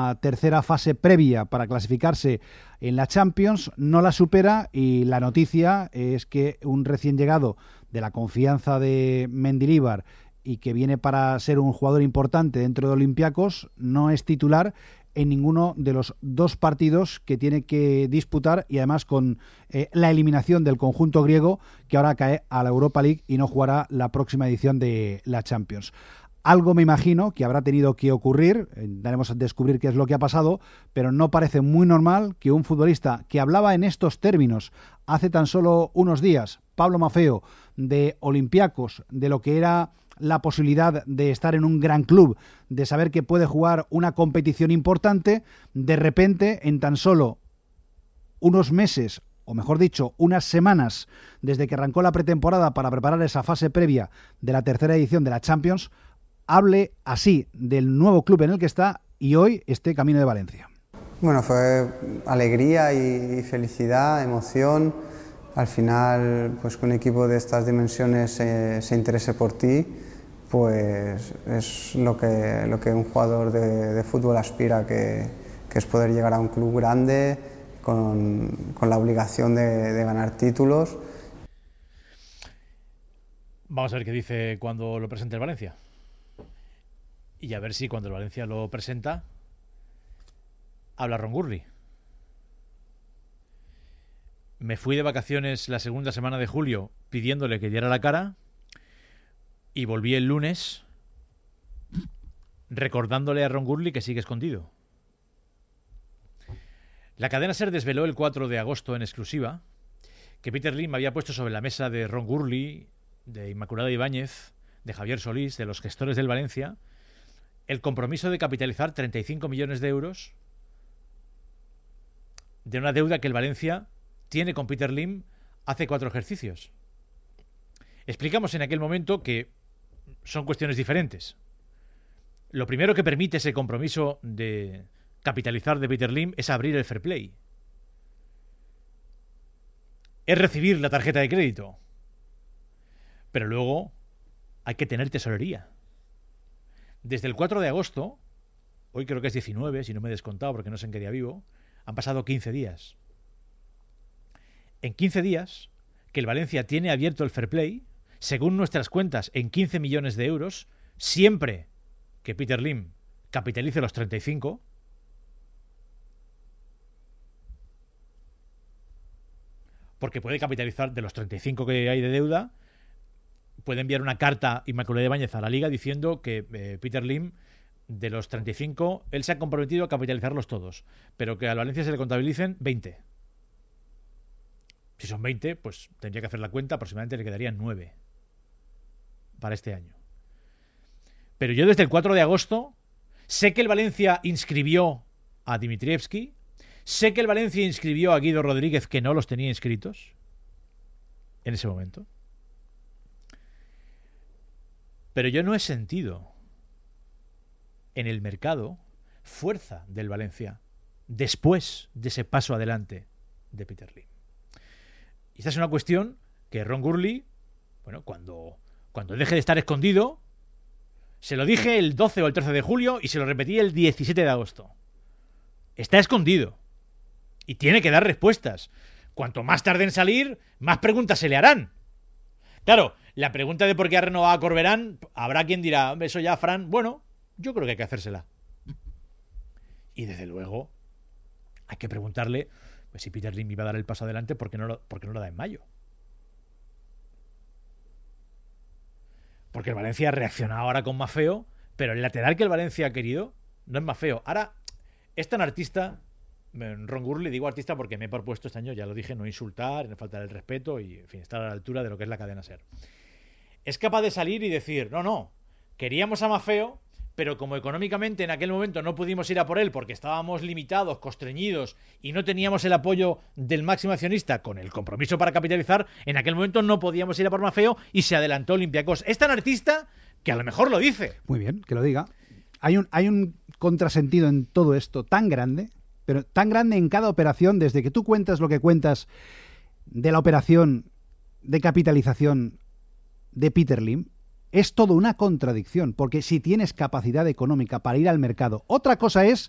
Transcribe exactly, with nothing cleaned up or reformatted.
la tercera fase previa para clasificarse en la Champions, no la supera, y la noticia es que un recién llegado de la confianza de Mendilibar y que viene para ser un jugador importante dentro de Olympiacos no es titular en ninguno de los dos partidos que tiene que disputar, y además con eh, la eliminación del conjunto griego, que ahora cae a la Europa League y no jugará la próxima edición de la Champions. Algo me imagino que habrá tenido que ocurrir, daremos a descubrir qué es lo que ha pasado, pero no parece muy normal que un futbolista que hablaba en estos términos hace tan solo unos días, Pablo Maffeo, de Olympiacos, de lo que era la posibilidad de estar en un gran club, de saber que puede jugar una competición importante, de repente, en tan solo unos meses, o mejor dicho, unas semanas, desde que arrancó la pretemporada para preparar esa fase previa de la tercera edición de la Champions, hable así del nuevo club en el que está y hoy esté camino de Valencia. Bueno, fue alegría y felicidad, emoción. Al final, pues que un equipo de estas dimensiones eh, se interese por ti, pues es lo que, lo que un jugador de, de fútbol aspira, que, que es poder llegar a un club grande con, con la obligación de, de ganar títulos. Vamos a ver qué dice cuando lo presente el Valencia. Y a ver si cuando el Valencia lo presenta habla Ron Gurley. Me fui de vacaciones la segunda semana de julio pidiéndole que diera la cara y volví el lunes recordándole a Ron Gurley que sigue escondido. La cadena SER desveló el cuatro de agosto en exclusiva que Peter Lim había puesto sobre la mesa de Ron Gurley, de Inmaculada Ibáñez, de Javier Solís, de los gestores del Valencia, el compromiso de capitalizar treinta y cinco millones de euros de una deuda que el Valencia tiene con Peter Lim hace cuatro ejercicios. Explicamos en aquel momento que son cuestiones diferentes. Lo primero que permite ese compromiso de capitalizar de Peter Lim es abrir el fair play. Es recibir la tarjeta de crédito. Pero luego hay que tener tesorería. Desde el cuatro de agosto, hoy creo que es diecinueve, si no me he descontado porque no sé en qué día vivo, han pasado quince días. En quince días, que el Valencia tiene abierto el fair play, según nuestras cuentas, en quince millones de euros, siempre que Peter Lim capitalice los treinta y cinco, porque puede capitalizar de los treinta y cinco que hay de deuda, puede enviar una carta Inmaculada Ibáñez a la Liga diciendo que eh, Peter Lim, de los treinta y cinco, él se ha comprometido a capitalizarlos todos, pero que al Valencia se le contabilicen veinte. Si son veinte, pues tendría que hacer la cuenta, aproximadamente le quedarían nueve para este año. Pero yo desde el cuatro de agosto sé que el Valencia inscribió a Dimitrievski, sé que el Valencia inscribió a Guido Rodríguez, que no los tenía inscritos en ese momento. Pero yo no he sentido en el mercado fuerza del Valencia después de ese paso adelante de Peter Lim. Y esta es una cuestión que Ron Gurley, bueno, cuando, cuando deje de estar escondido, se lo dije el doce o el trece de julio y se lo repetí el diecisiete de agosto. Está escondido y tiene que dar respuestas. Cuanto más tarde en salir, más preguntas se le harán. Claro, la pregunta de por qué ha renovado a Corberán, habrá quien dirá, eso ya, Fran, bueno, yo creo que hay que hacérsela. Y desde luego hay que preguntarle pues, si Peter Lim iba a dar el paso adelante, ¿por qué no lo, por qué no lo da en mayo? Porque el Valencia ha reaccionado ahora con Maffeo, pero el lateral que el Valencia ha querido no es Maffeo. Ahora, es tan artista, Ron Gurley, digo artista porque me he propuesto este año, ya lo dije, no insultar, no faltar el respeto y, en fin, estar a la altura de lo que es la cadena SER. Es capaz de salir y decir, no, no, queríamos a Maffeo, pero como económicamente en aquel momento no pudimos ir a por él porque estábamos limitados, constreñidos y no teníamos el apoyo del máximo accionista con el compromiso para capitalizar, en aquel momento no podíamos ir a por Maffeo y se adelantó Olympiacos. Es tan artista que a lo mejor lo dice. Muy bien, que lo diga. Hay un, hay un contrasentido en todo esto tan grande, pero tan grande en cada operación, desde que tú cuentas lo que cuentas de la operación de capitalización de Peter Lim, es todo una contradicción, porque si tienes capacidad económica para ir al mercado, otra cosa es